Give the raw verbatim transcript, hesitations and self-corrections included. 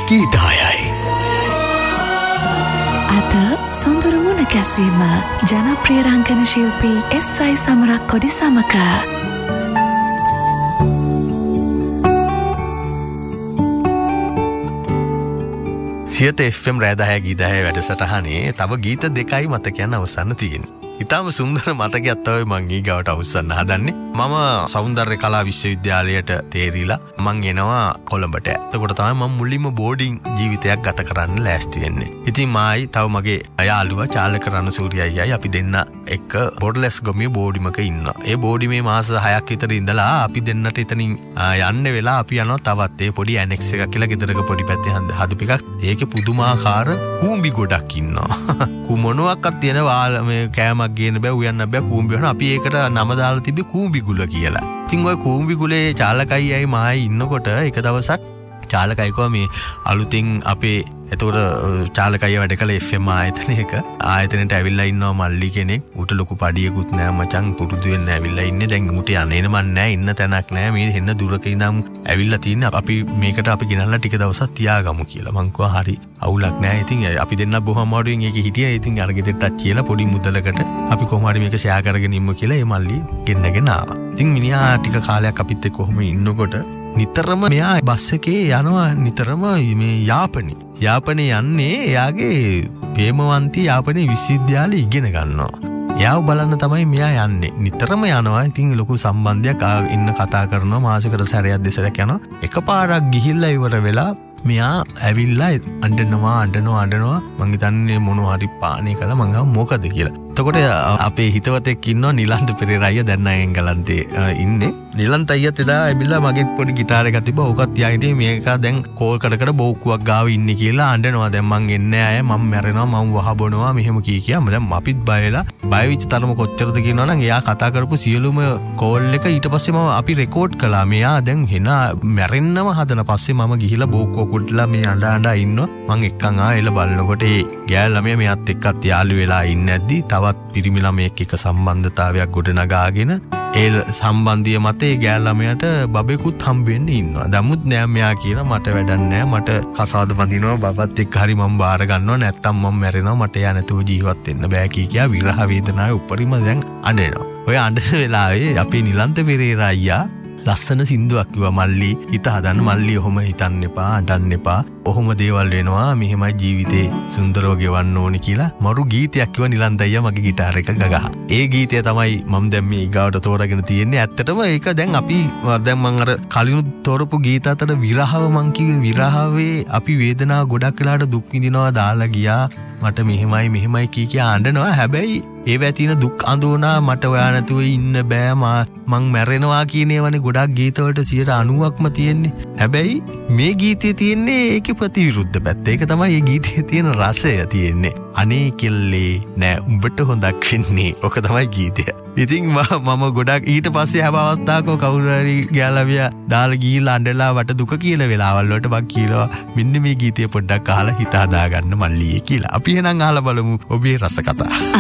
ගීතයයි. අද සොඳුරු මුණ ගැසීම ජනප්‍රිය රංගන ශිල්පී එස් අයි සමරක්කොඩි සමග සියත එෆ් එම් රෑදහය ගීතය වැඩසටහනේ තව ගීත දෙකයි මතකයන් අවසන්න තියෙන්නේ. ඉතාම සුන්දර මතකයක් තමයි මං ඊගාවට අවසන්න හදන්නේ. මම සෞන්දර්ය කලා විශ්වවිද්‍යාලයට තේරිලා මං එනවා කොළඹට. එතකොට තමයි මම මුලින්ම බෝඩින් ජීවිතයක් ගත කරන්න ලෑස්ති වෙන්නේ. ඉතින් මායි තව මගේ යාළුවා චාලක රණසූරිය අයියයි අපි දෙන්න එක්ක බොඩ්ලස් ගොමිය බෝඩිමක ඉන්නවා. ඒ බෝඩිමේ මාස හයක් විතර ඉඳලා අපි දෙන්නට එතනින් යන්න වෙලා අපි යනවා තවත් ඒ පොඩි ඇනෙක්ස් එකක් කියලා ගෙදරක පොඩි පැත්තේ හදපු එකක්. ඒකේ පුදුමාකාර කූඹි ගොඩක් ඉන්නවා. කු මොනවාක්වත් තියෙන වාල මේ කෑමක් ගේන්න බෑ උයන්න බෑ කූඹි වෙන. අපි ඒකට නම දාලා තිබ්බේ කූඹි ගුල කියලා. ඉතින් ওই කූඹි ගුලේ චාලකයියයි මායි ඉන්නකොට එක දවසක් චාලකයිකෝ මේ අලුතින් අපේ එතකොට චාලකයිය වැඩ කළ එෆ් එම් ආයතනයක ආයතනයට ඇවිල්ලා ඉන්නවා මල්ලි කෙනෙක්. ඌට ලොකු පඩියකුත් නෑ මචං පුරුදු වෙන්න ඇවිල්ලා ඉන්නේ. දැන් ඌට යන්නේන මන් නෑ ඉන්න තැනක් නෑ. මේ හෙන්න දුරක ඉඳන් ඇවිල්ලා තින්නේ. අපි මේකට අපි ගෙනල්ලා ටික දවසක් තියාගමු කියලා. මං කිව්වා හරි අවුලක් නෑ. ඉතින් අපි දෙන්න බොහොම අමාරුවෙන් ඒකේ හිටියා. ඉතින් අර ගෙදරටත් කියලා පොඩි මුදලකට අපි කොහොම හරි මේක ෂෙයා කරගෙන ඉමු කියලා ඒ මල්ලි ගෙන්නගෙන ආවා. ඉතින් මිනිහා ටික කාලයක් අපිත් එක්ක කොහොම ඉන්නකොට නිතරම මෙයා බස් එකේ යනවා නිතරම මේ යාපනයේ. යාපනයේ යන්නේ එයාගේ ප්‍රේමවන්ති යාපනයේ විශ්වවිද්‍යාලේ ඉගෙන ගන්නවා. එයාව බලන්න තමයි මෙයා යන්නේ. නිතරම යනවා. ඉතින් ලොකු සම්බන්ධයක් ඉන්න කතා කරනවා. මාසෙකට සැරයක් දෙසරයක් යනවා. එකපාරක් ගිහිල්ලා ඉවර වෙලා මෙයා ඇවිල්ලා අඬනවා අඬනවා අඬනවා. මං හිතන්නේ මොනවා හරි පානේ කළා මං ගා මොකද කියලා. එතකොට අපේ හිතවතෙක් ඉන්නවා නිලන්ත පෙරේරා අයියා දැන් නම් එංගලන්තේ ඉන්නේ. නිලන්ත අයියත් එදා ඇවිල්ලා මගෙත් පොඩි ගිටාර් එකක් තිබ්බා. ඕකත් තියාගෙන මේක දැන් කෝල් කඩ කඩ බෝක්කුවක් ගාව ඉන්නේ කියලා අඬනවා. දැන් මං එන්නේ ආයේ මම මැරෙනවා මම වහ බොනවා මෙහෙම කී කියා. දැන් අපිත් බය වෙලා බය වෙච්ච තරම කොච්චරද කියනවා නම් එයා කතා කරපු සියලුම කෝල් එක ඊට පස්සේ මම අපි රෙකෝඩ් කළා. මෙයා දැන් හෙන මැරෙන්නම හදන පස්සේ මම ගිහිලා බෝක්කුව කුඩලා මේ අඬ අඬ ඉන්නවා. මං එක්කන් ආයෙල බලනකොට ඒ ගෑල් ළමයා මෙයාත් එක්කත් යාළු වෙලා ඉන්නේ නැද්දි තවත් පිරිමි ළමයෙක් එක්ක සම්බන්ධතාවයක් ගොඩනගාගෙන ඒ සම්බන්ධිය මත ඒ ගෑල් ළමයාට බබෙකුත් හම්බෙන්න ඉන්නවා. දමුත් නෑ මෙයා කියලා මට වැඩක් නෑ මට කසාද බඳිනවා බබත් එක්ක හරි මම බාර ගන්නවා නැත්තම් මම මැරෙනවා මට යා නැතුව ජීවත් වෙන්න බෑ කී කියා විරහ වේදනාවේ උඩරිම දැන් අඬනවා. ඔය අඬන වෙලාවේ අපේ නිලන්ත පෙරේරා අයියා ලස්සන සින්දුවක් කිව්වා මල්ලි හිත හදන්න මල්ලි ඔහොම හිතන්න එපා අඬන්න එපා ඔහොම දේවල් වෙනවා මෙහෙමයි ජීවිතේ සුන්දරව ගෙවන්න ඕනි කියලා මරු ගීතයක් කිව්වා නිලන්ත අයියා මගේ ගිටාර් එක ගගහ. ඒ ගීතය තමයි මම දැන් මේ ඊගාවට තෝරාගෙන තියෙන්නේ. ඇත්තටම ඒක දැන් අපි දැන් මම අර කලින් තෝරපු ගීත අතර විරහව මං කිව්වේ විරහවේ අපි වේදනාව ගොඩක් වෙලාට දුක් විඳිනවා දාලා ගියා මට මෙහෙමයි මෙහෙමයි කී කියා අඬනවා. හැබැයි ඒවැ තියෙන දුක් අඳුනා මට ඔයා නැතුව ඉන්න බෑ මං මැරෙනවා කියන ඒවානේ ගොඩක් ගීතවලට සියයට අනූවක්ම තියෙන්නේ. හැබැයි මේ ගීතේ තියෙන්නේ ඒකේ ප්‍රතිවිරුද්ධ පැත්ත. ඒක තමයි මේ ගීතේ තියෙන රසය තියෙන්නේ. අනේ කෙල්ලේ නෑ උඹට හොඳක් වෙන්නේ. ඔක තමයි ගීතය. ඉතින් මම ගොඩක් ඊට පස්සේ හැම අවස්ථාවක කවුරු හරි ගෑලවියා දාලා ගිහිල්ලා අඬලා වට දුක කියන වෙලාවල් වලට බක් කියනවා මෙන්න මේ ගීතය පොඩ්ඩක් අහලා හිත හදා ගන්න මල්ලියේ කියලා. අපි එහෙනම් අහලා බලමු ඔබේ රස කතා.